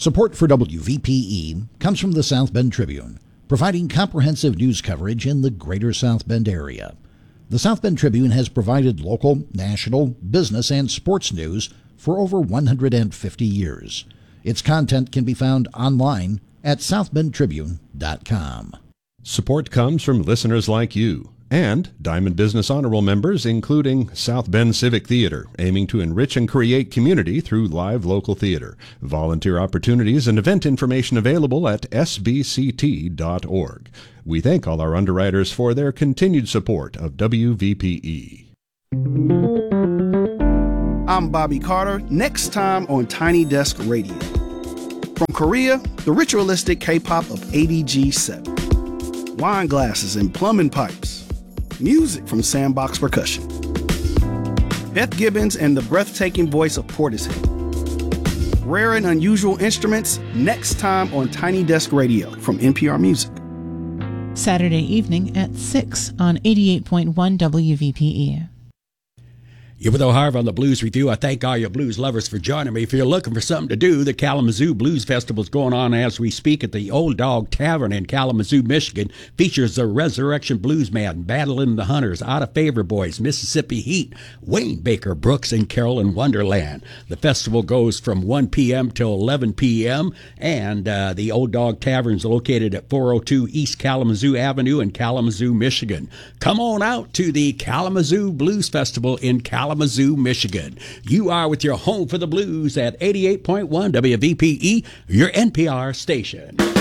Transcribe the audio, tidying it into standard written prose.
Support for WVPE comes from the South Bend Tribune, providing comprehensive news coverage in the greater South Bend area. The South Bend Tribune has provided local, national, business, and sports news for over 150 years. Its content can be found online at southbendtribune.com. Support comes from listeners like you and Diamond Business Honor Roll members, including South Bend Civic Theater, aiming to enrich and create community through live local theater. Volunteer opportunities and event information available at sbct.org. We thank all our underwriters for their continued support of WVPE. I'm Bobby Carter. Next time on Tiny Desk Radio. From Korea, the ritualistic K-pop of ADG7. Wine glasses and plumbing pipes. Music from Sandbox Percussion. Beth Gibbons and the breathtaking voice of Portishead. Rare and unusual instruments next time on Tiny Desk Radio from NPR Music. Saturday evening at 6 on 88.1 WVPE. You're with O'Harv on the Blues Review. I thank all you blues lovers for joining me. If you're looking for something to do, the Kalamazoo Blues Festival is going on as we speak at the Old Dog Tavern in Kalamazoo, Michigan. Features the Resurrection Bluesman, Battling the Hunters, Out of Favor Boys, Mississippi Heat, Wayne Baker Brooks, and Carolyn Wonderland. The festival goes from 1 p.m. till 11 p.m., and the Old Dog Tavern is located at 402 East Kalamazoo Avenue in Kalamazoo, Michigan. Come on out to the Kalamazoo Blues Festival in Kalamazoo, Michigan. You are with your home for the blues at 88.1 WVPE, your NPR station.